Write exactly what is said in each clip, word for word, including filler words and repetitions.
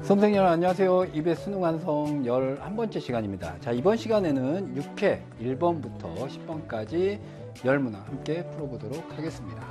수험생 여러분 안녕하세요. 이베 수능 완성 열한 번째 시간입니다. 자, 이번 시간에는 육 회 일 번부터 십 번까지 열 문항 함께 풀어보도록 하겠습니다.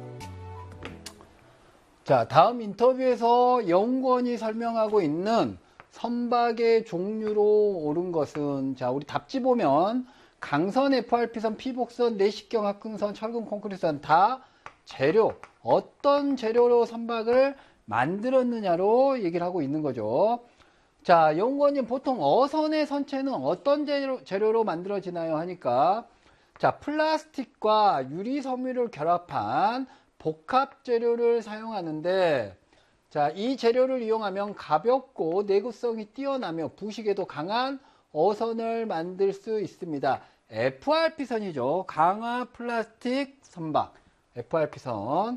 자, 다음 인터뷰에서 연구원이 설명하고 있는 선박의 종류로 옳은 것은, 자, 우리 답지 보면 강선, 에프알피선, 피복선, 내식경, 합금선, 철근, 콘크리트선 다 재료, 어떤 재료로 선박을 만들었느냐로 얘기를 하고 있는 거죠. 자, 연구원님 보통 어선의 선체는 어떤 재료, 재료로 만들어지나요? 하니까, 자, 플라스틱과 유리 섬유를 결합한 복합 재료를 사용하는데, 자, 이 재료를 이용하면 가볍고 내구성이 뛰어나며 부식에도 강한 어선을 만들 수 있습니다. 에프알피선이죠. 강화 플라스틱 선박. 에프알피선.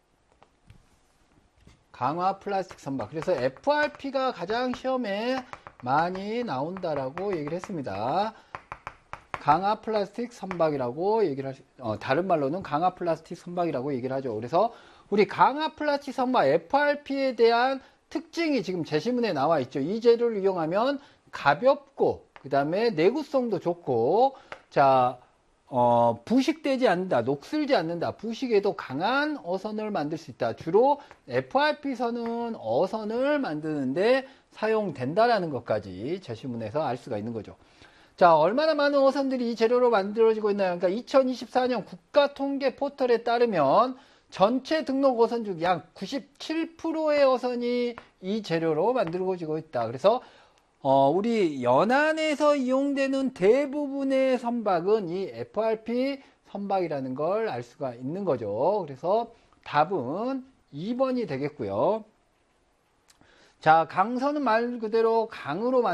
강화 플라스틱 선박. 그래서 에프알피가 가장 시험에 많이 나온다라고 얘기를 했습니다. 강화 플라스틱 선박이라고 얘기를 하, 어, 다른 말로는 강화 플라스틱 선박이라고 얘기를 하죠. 그래서 우리 강화 플라스틱 선박 에프알피에 대한 특징이 지금 제시문에 나와 있죠. 이 재료를 이용하면 가볍고 그 다음에 내구성도 좋고, 자, 어, 부식되지 않는다, 녹슬지 않는다, 부식에도 강한 어선을 만들 수 있다. 주로 에프알피선은 어선을 만드는데 사용된다라는 것까지 제시문에서 알 수가 있는 거죠. 자, 얼마나 많은 어선들이 이 재료로 만들어지고 있나요? 그러니까 이천이십사 년 국가통계 포털에 따르면 전체 등록 어선 중 약 구십칠 퍼센트의 어선이 이 재료로 만들어지고 있다. 그래서 어, 우리 연안에서 이용되는 대부분의 선박은 이 에프알피 선박이라는 걸 알 수가 있는 거죠. 그래서 답은 이 번이 되겠고요. 자, 강선은 말 그대로 강으로 만